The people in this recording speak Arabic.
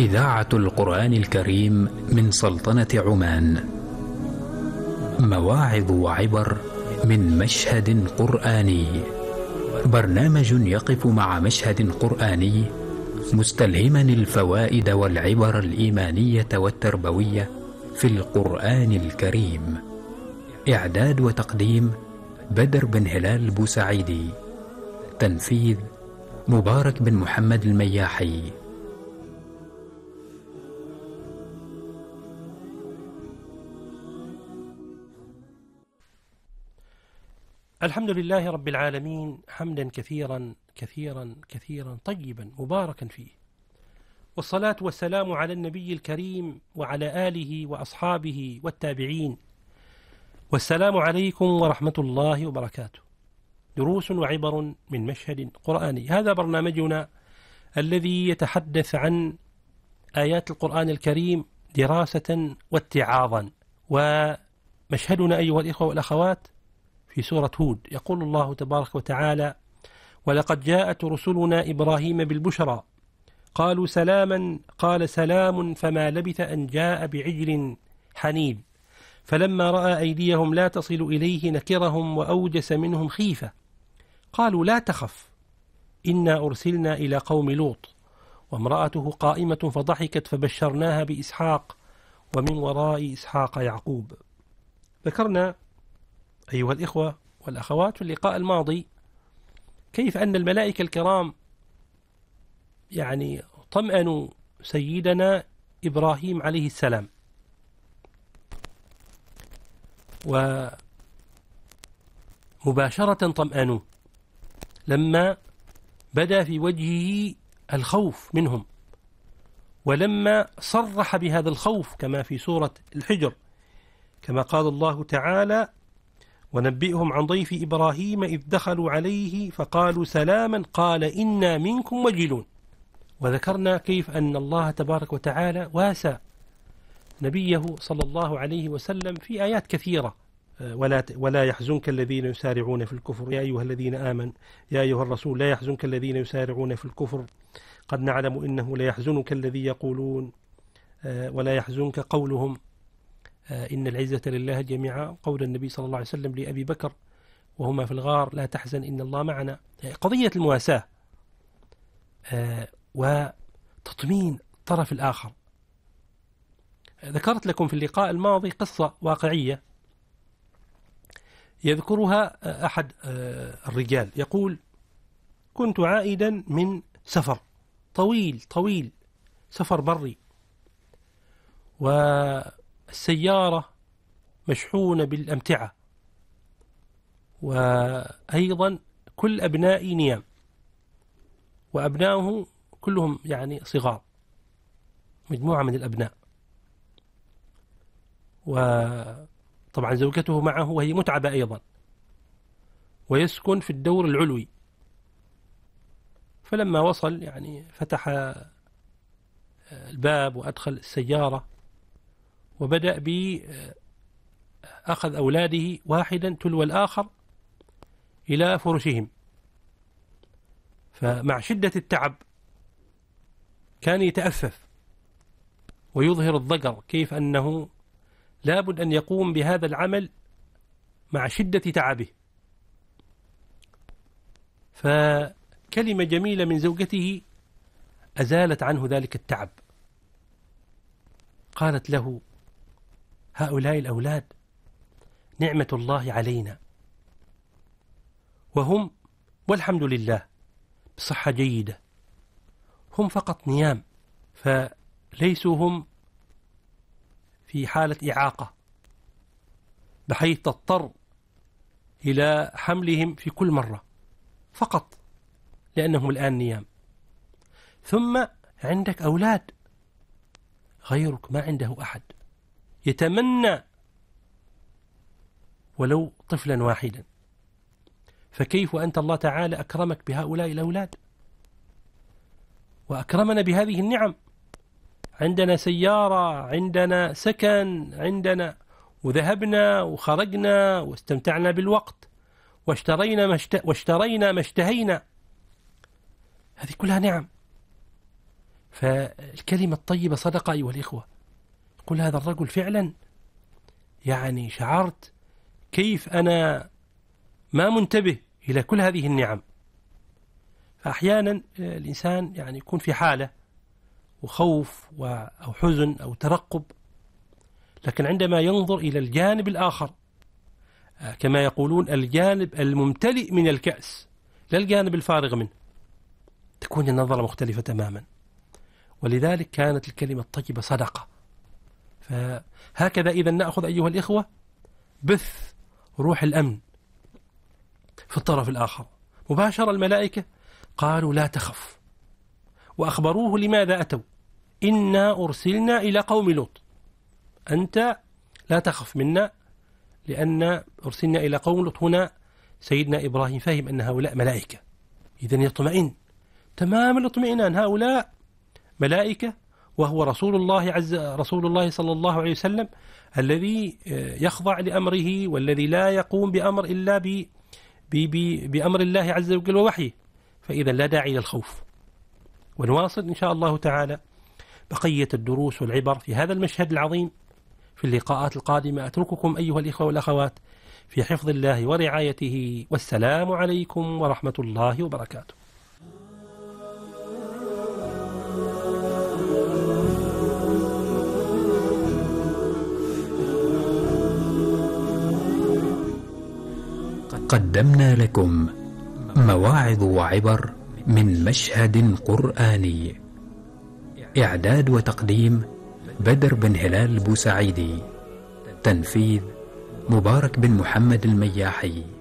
إذاعة القرآن الكريم من سلطنة عمان. مواعظ وعبر من مشهد قرآني. برنامج يقف مع مشهد قرآني مستلهما الفوائد والعبر الإيمانية والتربوية في القرآن الكريم. إعداد وتقديم بدر بن هلال بوسعيدي. تنفيذ مبارك بن محمد المياحي. الحمد لله رب العالمين، حمدا كثيرا كثيرا كثيرا طيبا مباركا فيه، والصلاة والسلام على النبي الكريم وعلى آله وأصحابه والتابعين، والسلام عليكم ورحمة الله وبركاته. دروس وعبر من مشهد قرآني. هذا برنامجنا الذي يتحدث عن آيات القرآن الكريم دراسة واتعاظا. ومشهدنا أيها الإخوة والأخوات في سورة هود. يقول الله تبارك وتعالى: ولقد جاءت رسلنا إبراهيم بالبشرى قالوا سلاما قال سلام فما لبث أن جاء بعجل حنيب فلما رأى أيديهم لا تصل إليه نكرهم وأوجس منهم خيفة قالوا لا تخف إنا أرسلنا إلى قوم لوط وامرأته قائمة فضحكت فبشرناها بإسحاق ومن وراء إسحاق يعقوب. ذكرنا أيها الإخوة والأخوات في اللقاء الماضي كيف أن الملائكة الكرام طمأنوا سيدنا إبراهيم عليه السلام، ومباشرة طمأنوه لما بدا في وجهه الخوف منهم، ولما صرح بهذا الخوف كما في سورة الحجر، كما قال الله تعالى: ونبئهم عن ضيف إبراهيم إذ دخلوا عليه فقالوا سلاما قال إنا منكم وجلون. وذكرنا كيف أن الله تبارك وتعالى واسى نبيه صلى الله عليه وسلم في آيات كثيرة. ولا يحزنك الذين يسارعون في الكفر يا أيها الذين آمنوا يا أيها الرسول لا يحزنك الذين يسارعون في الكفر قد نعلم إنه لا يحزنك الذي يقولون ولا يحزنك قولهم إن العزة لله جميعا. قول النبي صلى الله عليه وسلم لأبي بكر وهما في الغار: لا تحزن إن الله معنا. قضية المواساة وتطمين الطرف الآخر. ذكرت لكم في اللقاء الماضي قصة واقعية يذكرها أحد الرجال، يقول: كنت عائدا من سفر طويل سفر بري، والسيارة مشحونة بالأمتعة، وأيضا كل أبنائي نيام، وأبنائه كلهم صغار، مجموعة من الأبناء، وطبعا زوجته معه وهي متعبة أيضا، ويسكن في الدور العلوي. فلما وصل فتح الباب وأدخل السيارة وبدأ بأخذ أولاده واحدا تلو الآخر إلى فرشهم. فمع شدة التعب كان يتأفف ويظهر الضجر، كيف أنه لابد أن يقوم بهذا العمل مع شدة تعبه. فكلمة جميلة من زوجته أزالت عنه ذلك التعب. قالت له: هؤلاء الأولاد نعمة الله علينا، وهم والحمد لله بصحة جيدة، هم فقط نيام، فليسوا هم في حالة إعاقة بحيث تضطر إلى حملهم في كل مرة، فقط لأنهم الآن نيام. ثم عندك أولاد غيرك ما عنده أحد يتمنى ولو طفلا واحدا، فكيف أنت الله تعالى أكرمك بهؤلاء الأولاد وأكرمنا بهذه النعم؟ عندنا سيارة، عندنا سكن، عندنا، وذهبنا وخرجنا واستمتعنا بالوقت واشترينا ما اشتهينا. هذه كلها نعم. فالكلمة الطيبة صدقة أيها الإخوة. يقول هذا الرجل فعلا يعني شعرت كيف أنا ما منتبه إلى كل هذه النعم. فأحيانا الإنسان يعني يكون في حالة وخوف أو حزن أو ترقب، لكن عندما ينظر إلى الجانب الآخر كما يقولون الجانب الممتلئ من الكأس لا الجانب الفارغ منه، تكون النظرة مختلفة تماما. ولذلك كانت الكلمة الطيبة صدقة. فهكذا إذا نأخذ أيها الإخوة بث روح الأمن في الطرف الآخر. مباشرة الملائكة قالوا لا تخف، وأخبروه لماذا أتوا، إنا أرسلنا إلى قوم لوط، أنت لا تخف منا لأن أرسلنا إلى قوم لوط. هنا سيدنا إبراهيم فهم أن هؤلاء ملائكة، إذن يطمئن تمام الاطمئنان، هؤلاء ملائكة وهو رسول الله صلى الله عليه وسلم الذي يخضع لأمره والذي لا يقوم بأمر إلا بأمر الله عز وجل ووحيه، فإذا لا داعي للخوف. ونواصل إن شاء الله تعالى بقية الدروس والعبر في هذا المشهد العظيم في اللقاءات القادمة. أترككم أيها الإخوة والأخوات في حفظ الله ورعايته، والسلام عليكم ورحمة الله وبركاته. قدمنا لكم مواعظ وعبر من مشهد قرآني. إعداد وتقديم بدر بن هلال بوسعيدي. تنفيذ مبارك بن محمد المياحي.